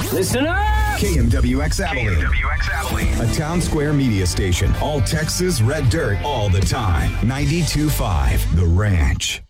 Listen up! KMWX Abilene. KMWX Abilene. A town square media station. All Texas red dirt all the time. 92.5 The Ranch.